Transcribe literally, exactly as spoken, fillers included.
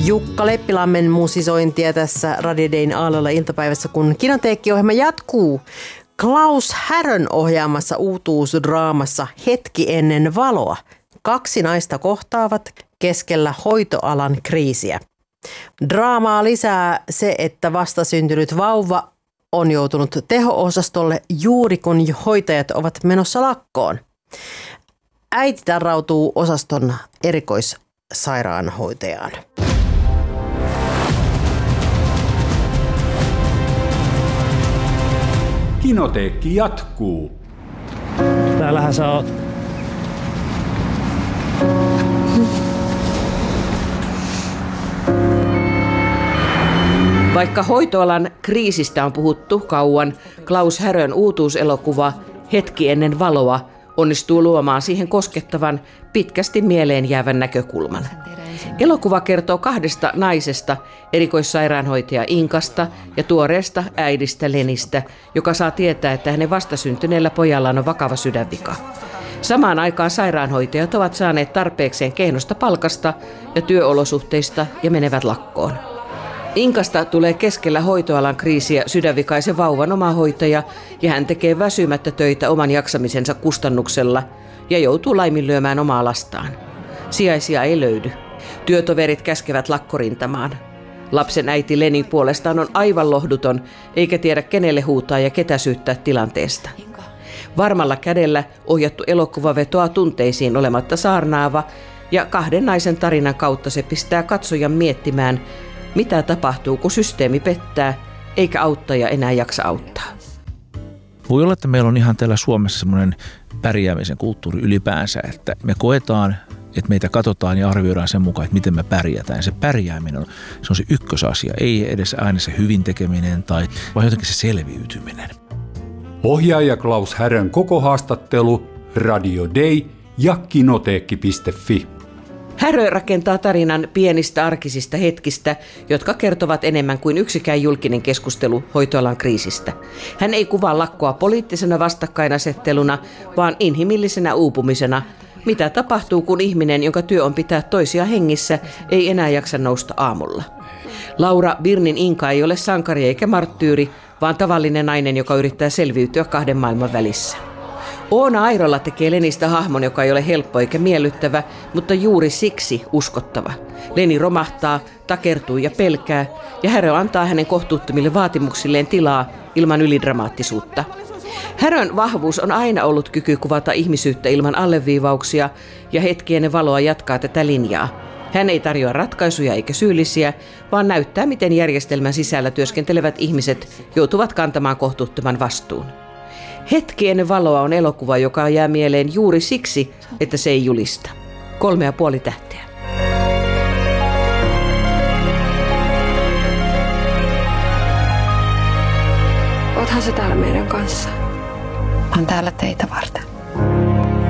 Jukka Leppilammen musisointia tässä Radio Dayn aallolla iltapäivässä, kun Kinoteekki-ohjelma jatkuu. Klaus Härön ohjaamassa uutuusdraamassa Hetki ennen valoa. Kaksi naista kohtaavat keskellä hoitoalan kriisiä. Draamaa lisää se, että vastasyntynyt vauva on joutunut teho-osastolle juuri kun hoitajat ovat menossa lakkoon. Äiti tarrautuu osaston erikoissairaanhoitajaan. Kinoteekki jatkuu. Täällähän sä oot. Vaikka hoitoalan kriisistä on puhuttu kauan, Klaus Härön uutuuselokuva Hetki ennen valoa onnistuu luomaan siihen koskettavan, pitkästi mieleen jäävän näkökulman. Elokuva kertoo kahdesta naisesta, erikoissairaanhoitaja Inkasta ja tuoreesta äidistä Lenistä, joka saa tietää, että hänen vastasyntyneellä pojallaan on vakava sydänvika. Samaan aikaan sairaanhoitajat ovat saaneet tarpeekseen kehnosta palkasta ja työolosuhteista ja menevät lakkoon. Inkasta tulee keskellä hoitoalan kriisiä sydänvikaisen vauvan omahoitaja ja hän tekee väsymättä töitä oman jaksamisensa kustannuksella ja joutuu laiminlyömään omaa lastaan. Sijaisia ei löydy. Työtoverit käskevät lakkorintamaan. Lapsen äiti Leni puolestaan on aivan lohduton eikä tiedä kenelle huutaa ja ketä syyttää tilanteesta. Varmalla kädellä ohjattu elokuva vetoaa tunteisiin olematta saarnaava ja kahden naisen tarinan kautta se pistää katsojan miettimään, mitä tapahtuu, kun systeemi pettää, eikä auttaja enää jaksa auttaa. Voi olla, että meillä on ihan täällä Suomessa semmoinen pärjäämisen kulttuuri ylipäänsä, että me koetaan, että meitä katsotaan ja arvioidaan sen mukaan, että miten me pärjätään. Se pärjääminen on se, on se ykkösasia, ei edes aina se hyvin tekeminen tai vaan jotenkin se selviytyminen. Ohjaaja Klaus Härön koko haastattelu Radio Day ja kinoteekki piste fi. Härö rakentaa tarinan pienistä arkisista hetkistä, jotka kertovat enemmän kuin yksikään julkinen keskustelu hoitoalan kriisistä. Hän ei kuvaa lakkoa poliittisena vastakkainasetteluna, vaan inhimillisenä uupumisena. Mitä tapahtuu, kun ihminen, jonka työ on pitää toisia hengissä, ei enää jaksa nousta aamulla? Laura Birnin Inka ei ole sankari eikä marttyyri, vaan tavallinen nainen, joka yrittää selviytyä kahden maailman välissä. Oona Airola tekee Lenistä hahmon, joka ei ole helppo eikä miellyttävä, mutta juuri siksi uskottava. Leni romahtaa, takertuu ja pelkää, ja Härö antaa hänen kohtuuttomille vaatimuksilleen tilaa ilman ylidramaattisuutta. Härön vahvuus on aina ollut kyky kuvata ihmisyyttä ilman alleviivauksia, ja Hetki ennen valoa jatkaa tätä linjaa. Hän ei tarjoa ratkaisuja eikä syyllisiä, vaan näyttää, miten järjestelmän sisällä työskentelevät ihmiset joutuvat kantamaan kohtuuttoman vastuun. Hetki ennen valoa on elokuva, joka jää mieleen juuri siksi, että se ei julista. Kolme ja puoli tähteä. Oothan sä täällä meidän kanssa? Mä oon täällä teitä varten.